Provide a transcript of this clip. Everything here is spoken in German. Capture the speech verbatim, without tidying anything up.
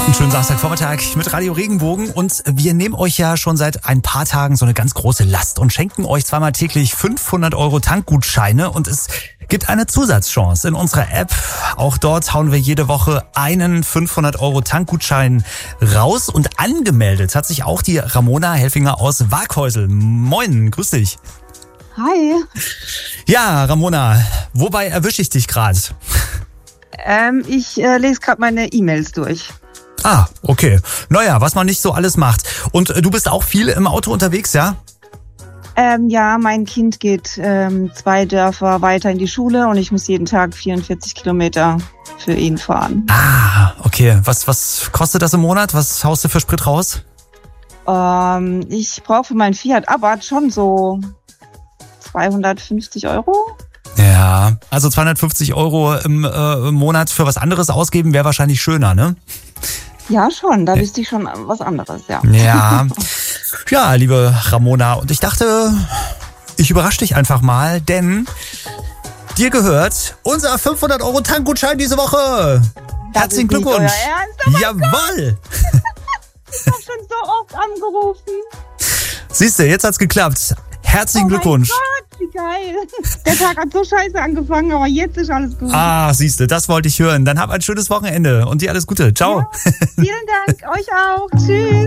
Habt einen schönen Samstagvormittag mit Radio Regenbogen und wir nehmen euch ja schon seit ein paar Tagen so eine ganz große Last und schenken euch zweimal täglich fünfhundert Euro Tankgutscheine und es gibt eine Zusatzchance in unserer App. Auch dort hauen wir jede Woche einen fünfhundert Euro Tankgutschein raus und angemeldet hat sich auch die Ramona Helfinger aus Waaghäusel. Moin, grüß dich. Hi. Ja, Ramona, wobei erwische ich dich gerade? Ähm, ich äh, lese gerade meine E-Mails durch. Ah, okay. Naja, was man nicht so alles macht. Und äh, du bist auch viel im Auto unterwegs, ja? Ähm, ja, mein Kind geht ähm, zwei Dörfer weiter in die Schule und ich muss jeden Tag vierundvierzig Kilometer für ihn fahren. Ah, okay. Was, was kostet das im Monat? Was haust du für Sprit raus? Ähm, ich brauche für meinen Fiat Abarth schon so zweihundertfünfzig Euro. Ja, also zweihundertfünfzig Euro im, äh, im Monat für was anderes ausgeben wäre wahrscheinlich schöner, ne? Ja, schon. Da wüsste ich schon was anderes, ja. Ja, ja, liebe Ramona. Und ich dachte, ich überrasche dich einfach mal, denn dir gehört unser fünfhundert Euro Tankgutschein diese Woche. Das Herzlichen ist nicht Glückwunsch. euer Ernst? Oh mein Jawohl. Ich habe schon so oft angerufen. Siehst du, jetzt hat's geklappt. Herzlichen Oh mein Glückwunsch. Gott, wie geil. Der Tag hat so scheiße angefangen, aber jetzt ist alles gut. Ah, siehst du, das wollte ich hören. Dann hab ein schönes Wochenende und dir alles Gute. Ciao. Ja, vielen Dank, euch auch. Tschüss.